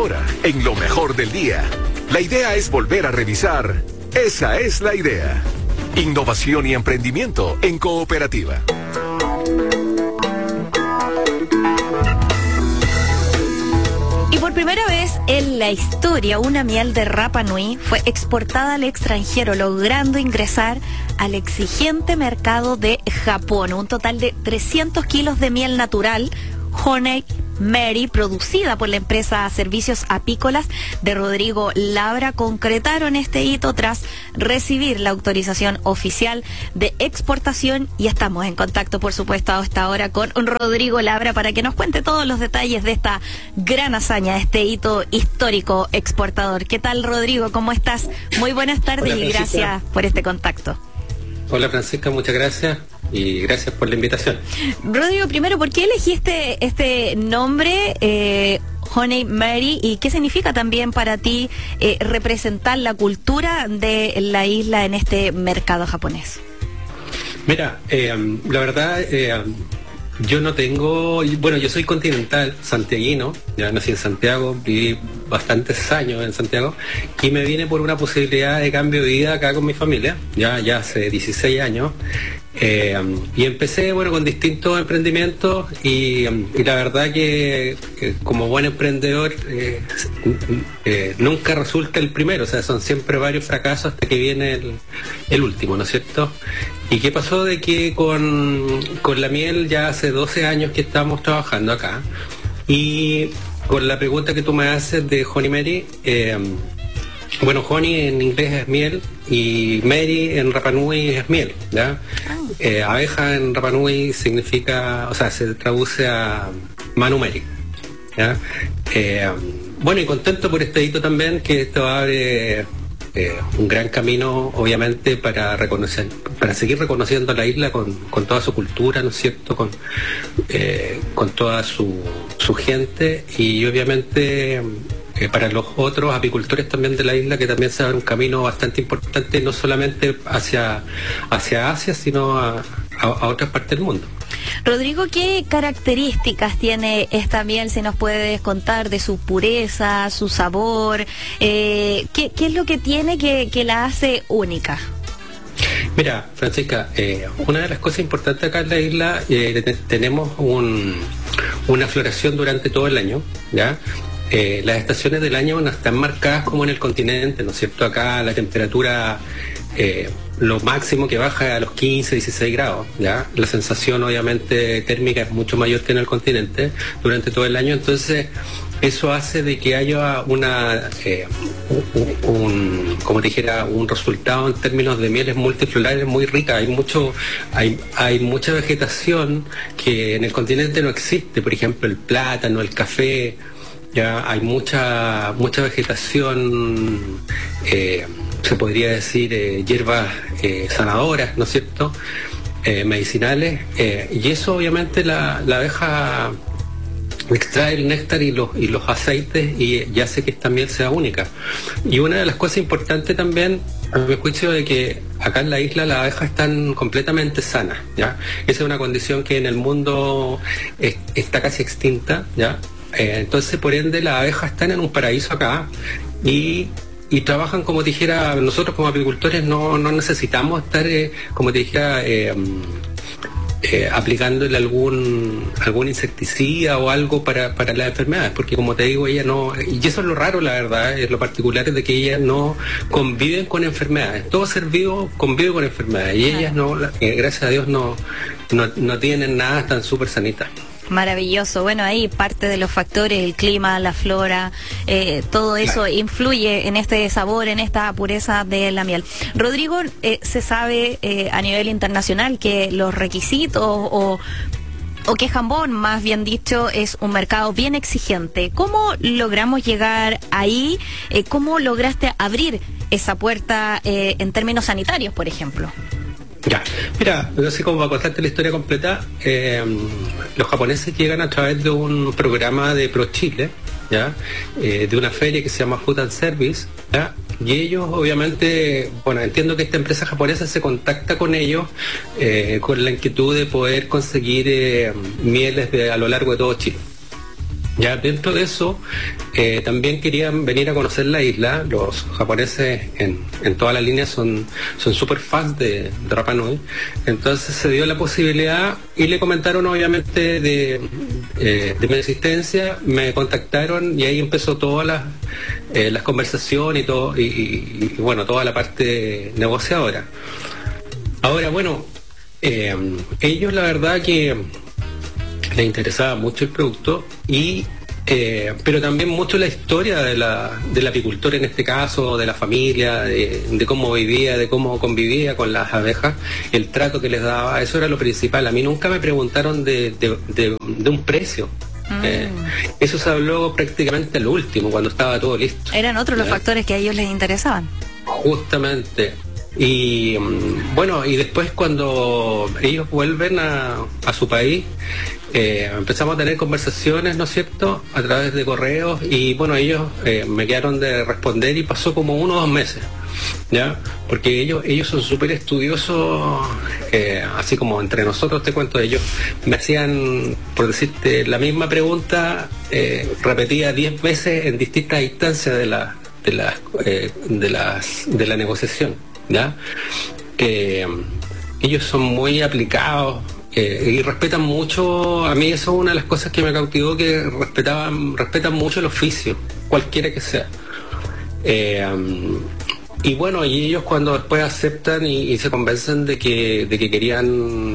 ahora, en lo mejor del día. La idea es volver a revisar. Esa es la idea. Innovación y emprendimiento en cooperativa. Y por primera vez en la historia, una miel de Rapa Nui fue exportada al extranjero, logrando ingresar al exigente mercado de Japón. Un total de 300 kilos de miel natural, Honey Mary, producida por la empresa Servicios Apícolas de Rodrigo Labra, concretaron este hito tras recibir la autorización oficial de exportación, y estamos en contacto, por supuesto, a esta hora con Rodrigo Labra para que nos cuente todos los detalles de esta gran hazaña, este hito histórico exportador. ¿Qué tal, Rodrigo? ¿Cómo estás? Muy buenas tardes. Hola, y gracias por este contacto. Hola, Francisca, muchas gracias. Y gracias por la invitación. Rodrigo, primero, ¿por qué elegiste este nombre, Honey Mary, y qué significa también para ti representar la cultura de la isla en este mercado japonés? Mira, la verdad, yo no tengo... Bueno, yo soy continental, santiaguino, ya nací en Santiago, viví bastantes años en Santiago, y me vine por una posibilidad de cambio de vida acá con mi familia, ya hace 16 años. Y empecé, bueno, con distintos emprendimientos y la verdad que como buen emprendedor nunca resulta el primero, o sea, son siempre varios fracasos hasta que viene el último, ¿no es cierto? ¿Y qué pasó? De que con la miel ya hace 12 años que estamos trabajando acá, y con la pregunta que tú me haces de Honey Mary, bueno, honey en inglés es miel y Mary en Rapa Nui es miel, ¿ya? Abeja en Rapa Nui significa, o sea, se traduce a Manu Mary, ¿ya? Bueno, y contento por este hito también, que esto abre un gran camino, obviamente, para seguir reconociendo a la isla con toda su cultura, ¿no es cierto? Con toda su gente, y obviamente para los otros apicultores también de la isla, que también se abre un camino bastante importante, no solamente hacia Asia, sino a otras partes del mundo. Rodrigo, ¿qué características tiene esta miel? Si nos puedes contar de su pureza, su sabor, ¿qué es lo que tiene que la hace única? Mira, Francisca, una de las cosas importantes acá en la isla, tenemos una floración durante todo el año, ¿ya? Las estaciones del año no están marcadas como en el continente, ¿no es cierto? Acá la temperatura, lo máximo que baja a los 15, 16 grados, ¿ya? La sensación, obviamente, térmica es mucho mayor que en el continente durante todo el año, entonces eso hace de que haya como te dijera, un resultado en términos de mieles multiflorales muy rica. Hay mucha vegetación que en el continente no existe, por ejemplo, el plátano, el café. Ya hay mucha vegetación, se podría decir hierbas sanadoras, ¿no es cierto? Medicinales, y eso obviamente la abeja extrae el néctar y los aceites y hace que esta miel sea única. Y una de las cosas importantes también, a mi juicio, de que acá en la isla las abejas están completamente sanas, ¿ya? Esa es una condición que en el mundo está casi extinta, ¿ya? Entonces, por ende, las abejas están en un paraíso acá y trabajan, como te dijera, nosotros como apicultores no necesitamos estar, como te dijera, aplicándole algún insecticida o algo para las enfermedades, porque como te digo, ella no, y eso es lo raro, la verdad, es lo particular, es de que ellas no conviven con enfermedades. Todo ser vivo convive con enfermedades, y ellas no, gracias a Dios no tienen nada, están súper sanitas. Maravilloso. Bueno, ahí parte de los factores, el clima, la flora, todo eso influye en este sabor, en esta pureza de la miel. Rodrigo, se sabe a nivel internacional que los requisitos o que Japón, más bien dicho, es un mercado bien exigente. ¿Cómo logramos llegar ahí? ¿Cómo lograste abrir esa puerta en términos sanitarios, por ejemplo? Ya, mira, no sé cómo va a contarte la historia completa. Los japoneses llegan a través de un programa de ProChile, ¿ya? De una feria que se llama Food and Service, ¿ya? Y ellos, obviamente, bueno, entiendo que esta empresa japonesa se contacta con ellos con la inquietud de poder conseguir mieles a lo largo de todo Chile. Ya dentro de eso, también querían venir a conocer la isla. Los japoneses en toda la línea son súper fans de Rapa Nui. Entonces se dio la posibilidad y le comentaron obviamente de mi existencia, me contactaron y ahí empezó todas las conversaciones y todo, y bueno, toda la parte negociadora. Ahora, bueno, ellos la verdad que les interesaba mucho el producto pero también mucho la historia del apicultor en este caso, de la familia, de cómo vivía, de cómo convivía con las abejas, el trato que les daba, eso era lo principal. A mí nunca me preguntaron de un precio. Eso se habló prácticamente al último, cuando estaba todo listo. Eran otros los factores que a ellos les interesaban. Justamente. Y bueno, y después cuando ellos vuelven a su país, empezamos a tener conversaciones, ¿no es cierto?, a través de correos, y bueno, ellos me quedaron de responder y pasó como 1 o 2 meses, ¿ya? Porque ellos son súper estudiosos, así como entre nosotros, te cuento, ellos me hacían, por decirte, la misma pregunta, repetida 10 veces en distintas instancias de la negociación, ¿ya? Ellos son muy aplicados y respetan mucho. A mí eso es una de las cosas que me cautivó, que respetan mucho el oficio, cualquiera que sea. Y bueno, y ellos cuando después aceptan y se convencen de que querían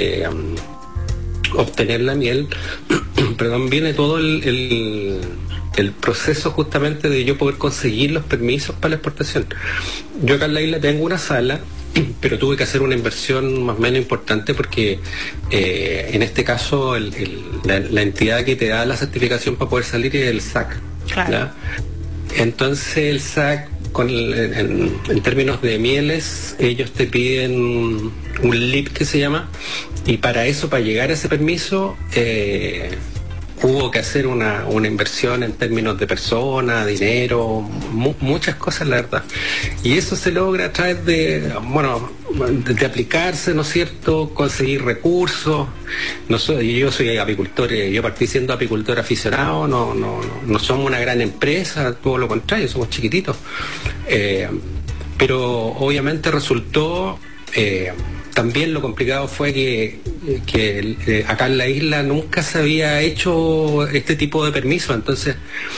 obtener la miel, perdón, viene todo el proceso justamente de yo poder conseguir los permisos para la exportación. Yo acá en la isla tengo una sala, pero tuve que hacer una inversión más o menos importante porque en este caso la entidad que te da la certificación para poder salir es el SAC. Claro. ¿Ya? Entonces el SAC, en términos de mieles, ellos te piden un LIP que se llama, y para eso, para llegar a ese permiso, hubo que hacer una inversión en términos de personas, dinero, muchas cosas, la verdad. Y eso se logra a través de aplicarse, ¿no es cierto?, conseguir recursos. Yo soy apicultor, yo partí siendo apicultor aficionado, no somos una gran empresa, todo lo contrario, somos chiquititos. Pero obviamente resultó... También lo complicado fue que acá en la isla nunca se había hecho este tipo de permiso, entonces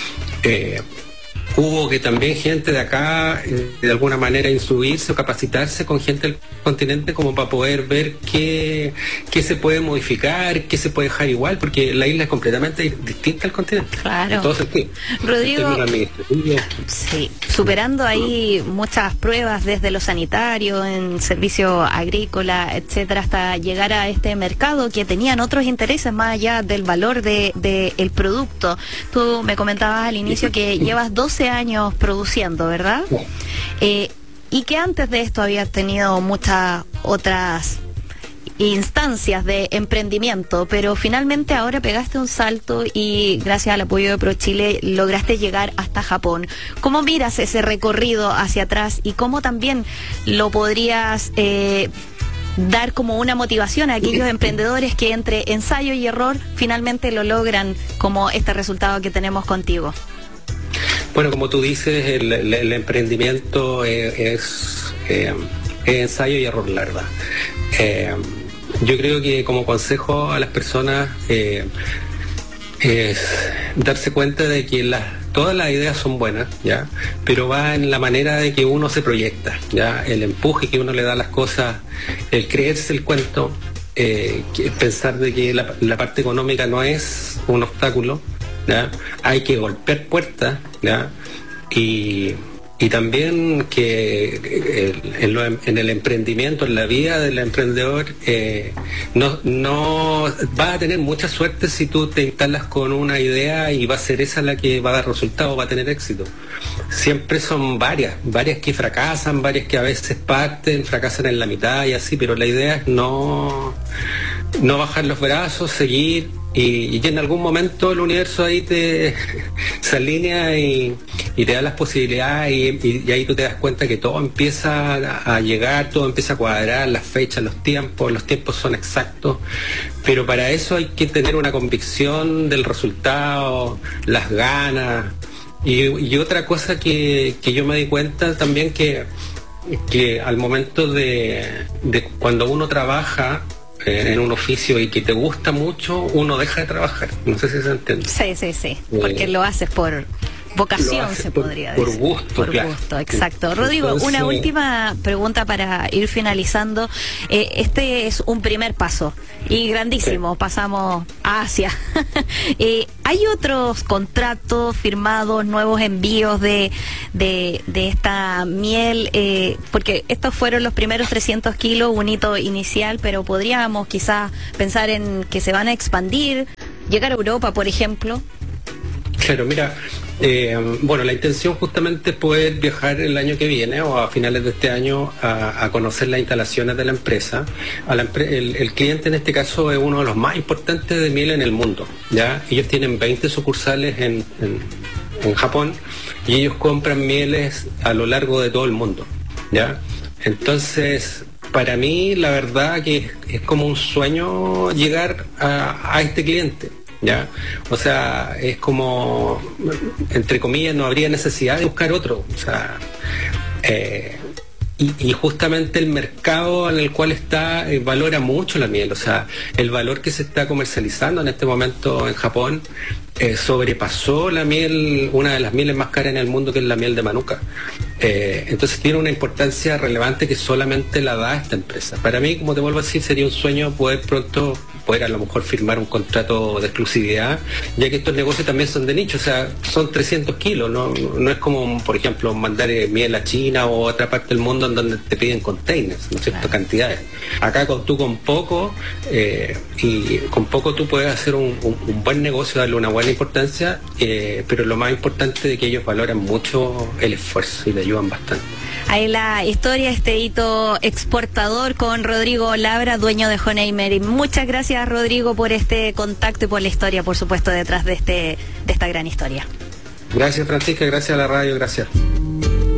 hubo que también gente de acá de alguna manera instruirse o capacitarse con gente del continente como para poder ver qué se puede modificar, qué se puede dejar igual, porque la isla es completamente distinta al continente. Claro. En todo sentido. Rodrigo, sí, superando ahí muchas pruebas desde lo sanitario, en servicio agrícola, etcétera, hasta llegar a este mercado que tenían otros intereses más allá del valor del producto. Tú me comentabas al inicio que llevas 12 años produciendo, ¿verdad? Y que antes de esto habías tenido muchas otras instancias de emprendimiento, pero finalmente ahora pegaste un salto y gracias al apoyo de ProChile lograste llegar hasta Japón. ¿Cómo miras ese recorrido hacia atrás y cómo también lo podrías dar como una motivación a aquellos emprendedores que entre ensayo y error finalmente lo logran, como este resultado que tenemos contigo? Bueno, como tú dices, el emprendimiento es ensayo y error, la verdad. Yo creo que como consejo a las personas es darse cuenta de que todas las ideas son buenas, ¿ya? Pero va en la manera de que uno se proyecta, ¿ya? El empuje que uno le da a las cosas, el creerse el cuento, pensar de que la parte económica no es un obstáculo, ¿ya? Hay que golpear puertas, ¿ya? Y también que en el emprendimiento, en la vida del emprendedor, no vas a tener mucha suerte si tú te instalas con una idea y va a ser esa la que va a dar resultado, va a tener éxito. Siempre son varias que fracasan, varias que a veces fracasan en la mitad y así, pero la idea es no bajar los brazos, seguir. Y en algún momento el universo ahí se alinea y y te da las posibilidades y ahí tú te das cuenta que todo empieza a llegar, todo empieza a cuadrar, las fechas, los tiempos son exactos, pero para eso hay que tener una convicción del resultado, las ganas, y otra cosa que yo me di cuenta también que al momento de cuando uno trabaja en un oficio y que te gusta mucho, uno deja de trabajar. No sé si se entiende. Sí. Porque lo haces por vocación, se podría decir. Por gusto, por claro. Gusto, exacto. Rodrigo, una última pregunta para ir finalizando. Este es un primer paso y grandísimo. Sí. Pasamos a Asia. ¿Hay otros contratos firmados, nuevos envíos de esta miel? Porque estos fueron los primeros 300 kilos, un hito inicial, pero podríamos quizás pensar en que se van a expandir, llegar a Europa, por ejemplo. Claro, mira, la intención justamente es poder viajar el año que viene o a finales de este año a conocer las instalaciones de la empresa. El cliente en este caso es uno de los más importantes de miel en el mundo, ¿ya? Ellos tienen 20 sucursales en Japón y ellos compran mieles a lo largo de todo el mundo, ¿ya? Entonces, para mí la verdad que es como un sueño llegar a este cliente, ¿ya? O sea, es como, entre comillas, no habría necesidad de buscar otro. O sea, y justamente el mercado en el cual está valora mucho la miel. O sea, el valor que se está comercializando en este momento en Japón sobrepasó la miel, una de las mieles más caras en el mundo, que es la miel de Manuka. Entonces tiene una importancia relevante que solamente la da esta empresa. Para mí, como te vuelvo a decir, sería un sueño poder pronto a lo mejor firmar un contrato de exclusividad, ya que estos negocios también son de nicho. O sea, son 300 kilos, no es como, por ejemplo, mandar miel a China o a otra parte del mundo en donde te piden containers, ¿no es cierto? Cantidades. Acá tú con poco, y con poco tú puedes hacer un buen negocio, darle una buena importancia, pero lo más importante es que ellos valoran mucho el esfuerzo y le ayudan bastante. Ahí la historia, este hito exportador con Rodrigo Labra, dueño de Honeymer. Y muchas gracias, Rodrigo, por este contacto y por la historia, por supuesto, detrás de esta gran historia. Gracias, Francisca, gracias a la radio, gracias.